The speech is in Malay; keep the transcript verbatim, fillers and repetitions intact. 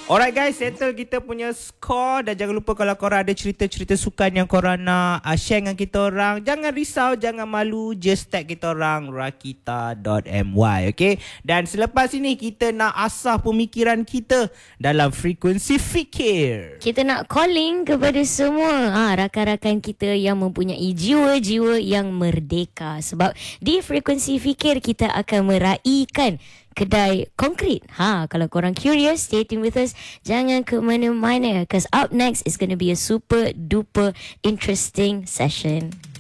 Alright guys, settle kita punya skor. Dan jangan lupa kalau korang ada cerita-cerita sukan yang korang nak uh, share dengan kita orang, jangan risau, jangan malu, just tag kita orang rakita dot my, okay? Dan selepas ini kita nak asah pemikiran kita dalam frekuensi fikir. Kita nak calling kepada semua ha, rakan-rakan kita yang mempunyai jiwa-jiwa yang merdeka. Sebab di frekuensi fikir kita akan meraihkan kedai konkret. Ha, kalau korang curious, stay tuned with us. Jangan ke mana-mana, because up next is going to be a super duper interesting session.